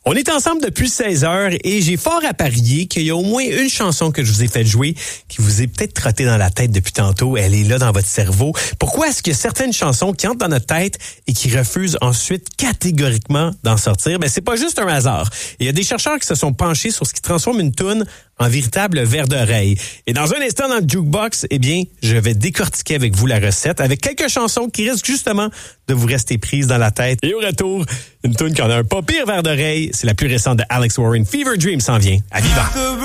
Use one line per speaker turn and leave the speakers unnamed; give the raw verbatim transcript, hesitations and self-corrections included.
On est ensemble depuis seize heures et j'ai fort à parier qu'il y a au moins une chanson que je vous ai fait jouer qui vous est peut-être trottée dans la tête depuis tantôt. Elle est là dans votre cerveau. Pourquoi est-ce qu'il y a certaines chansons qui entrent dans notre tête et qui refusent ensuite catégoriquement d'en sortir? Ben, c'est pas juste un hasard. Il y a des chercheurs qui se sont penchés sur ce qui transforme une toune en véritable verre d'oreille. Et dans un instant dans le Jukebox, eh bien, je vais décortiquer avec vous la recette avec quelques chansons qui risquent justement de vous rester prises dans la tête. Et au retour, une toune qui en a un pas pire verre d'oreille. C'est la plus récente de Alex Warren. Fever Dream s'en vient. À Viva!